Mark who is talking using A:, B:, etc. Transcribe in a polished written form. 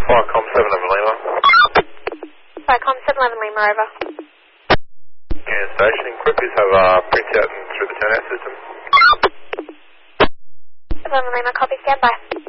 A: Firecom 711 Lima.
B: Firecom 711 Lima, over.
A: Union Station, inquiries have printout and through the turnout system.
B: 711 Lima, copy, stand by.